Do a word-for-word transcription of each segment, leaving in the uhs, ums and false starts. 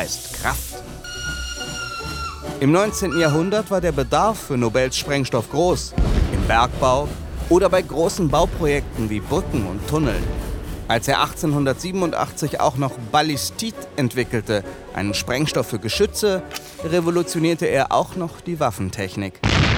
heißt Kraft. Im neunzehnten Jahrhundert war der Bedarf für Nobels Sprengstoff groß, im Bergbau oder bei großen Bauprojekten wie Brücken und Tunneln. Als er achtzehnhundertsiebenundachtzig auch noch Ballistit entwickelte, einen Sprengstoff für Geschütze, revolutionierte er auch noch die Waffentechnik.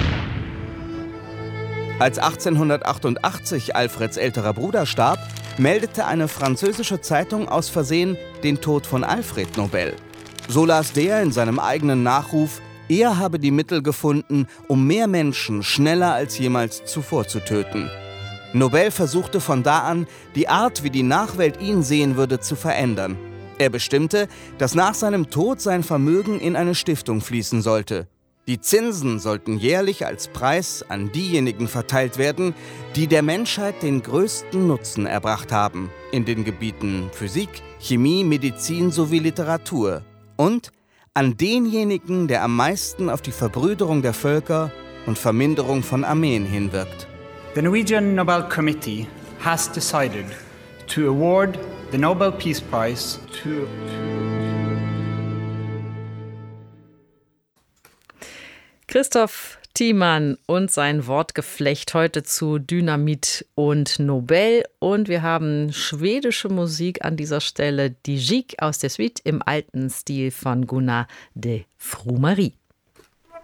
Als achtzehnhundertachtundachtzig Alfreds älterer Bruder starb, meldete eine französische Zeitung aus Versehen den Tod von Alfred Nobel. So las der in seinem eigenen Nachruf, er habe die Mittel gefunden, um mehr Menschen schneller als jemals zuvor zu töten. Nobel versuchte von da an, die Art, wie die Nachwelt ihn sehen würde, zu verändern. Er bestimmte, dass nach seinem Tod sein Vermögen in eine Stiftung fließen sollte. Die Zinsen sollten jährlich als Preis an diejenigen verteilt werden, die der Menschheit den größten Nutzen erbracht haben, in den Gebieten Physik, Chemie, Medizin sowie Literatur. Und an denjenigen, der am meisten auf die Verbrüderung der Völker und Verminderung von Armeen hinwirkt. The Norwegian Nobel Committee has decided to award the Nobel Peace Prize to... Christoph Thiemann und sein Wortgeflecht heute zu Dynamit und Nobel. Und wir haben schwedische Musik an dieser Stelle, die Gigue aus der Suite im alten Stil von Gunnar de Fromery.